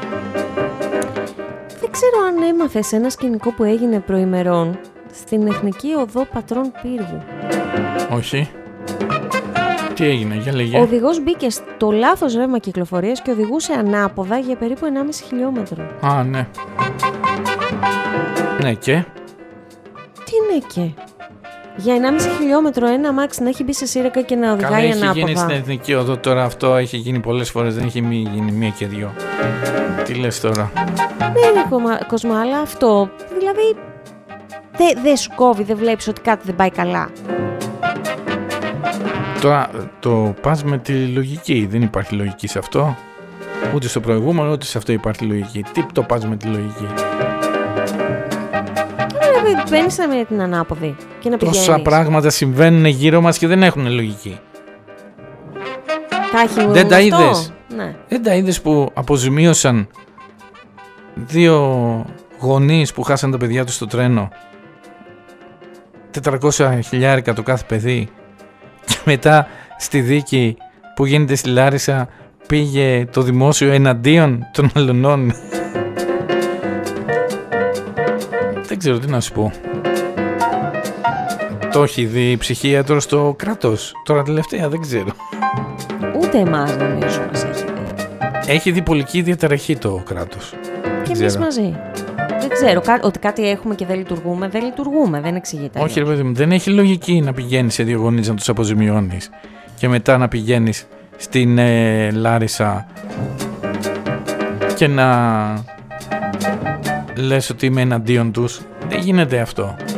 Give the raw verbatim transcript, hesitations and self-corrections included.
Δεν ξέρω αν έμαθες ένα σκηνικό που έγινε προημερών στην Εθνική Οδό Πατρών Πύργου. Όχι. Τι έγινε, για λέγε. Ο οδηγός μπήκε στο λάθος ρεύμα κυκλοφορίας και οδηγούσε ανάποδα για περίπου ενάμιση χιλιόμετρο. Α, ναι. Ναι και. Τι ναι και. Για ενάμιση χιλιόμετρο ένα αμάξι να έχει μπει σε σύραγγα και να οδηγάει Καλά, ανάποδα. έχει γίνει στην Εθνική Οδό τώρα, αυτό έχει γίνει πολλές φορές, δεν έχει γίνει μία και δυο. Τι λες τώρα. Ναι, είναι Κοσμά, αλλά αυτό, δηλαδή, δεν δε σου κόβει, δεν βλέπεις ότι κάτι δεν πάει καλά. Τώρα το πας με τη λογική, δεν υπάρχει λογική σε αυτό. Ούτε στο προηγούμενο, ούτε σε αυτό υπάρχει λογική. Τι το πας με τη λογική. Μπαίνεις με την ανάποδη και να πηγαίνεις. Τόσα πράγματα συμβαίνουν γύρω μας και δεν έχουν λογική. Τα έχει δεν τα αυτό? είδες. Ναι. Δεν τα είδες που αποζημίωσαν δύο γονείς που χάσαν τα παιδιά τους στο τρένο. τετρακόσια χιλιάρικα το κάθε παιδί. Και μετά στη δίκη που γίνεται στη Λάρισα πήγε το δημόσιο εναντίον των αλωνών. Δεν ξέρω τι να σου πω. Το έχει δει ψυχίατρο στο κράτος. Τώρα τελευταία δεν ξέρω. Ούτε εμάς νομίζω μας έχει δει. Έχει δει πολική διαταραχή το κράτος. Και εμείς μαζί. Δεν ξέρω, ότι κάτι έχουμε και δεν λειτουργούμε, δεν λειτουργούμε, δεν εξηγείται. Όχι ρε παιδί μου, δεν έχει λογική να πηγαίνεις σε δύο γονείς να τους αποζημιώνεις και μετά να πηγαίνεις στην ε, Λάρισα και να λες ότι είμαι εναντίον τους. Δεν γίνεται αυτό.